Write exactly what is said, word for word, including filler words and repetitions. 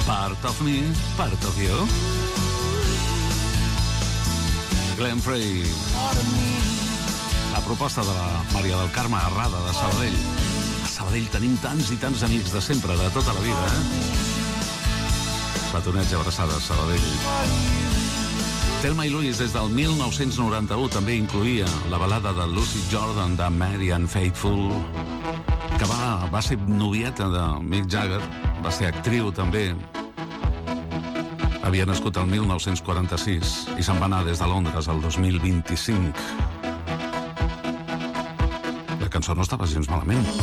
Part of me, part of you. Glenn Frey. La proposta de la Maria del Carme Arrada de Sabadell. A Sabadell tenim tants i tants amics de sempre, de tota la vida, eh? Petonets i abraçades, Sabadell. Thelma i Louise des del mil nou-cents noranta-u també incloïa la balada de Lucy Jordan de Mary and Faithful, que va, va ser novieta de Mick Jagger, va ser actriu també. Havia nascut el mil nou-cents quaranta-sis i se'n va anar des de Londres el dos mil vint-i-cinc. La cançó no estava gens malament.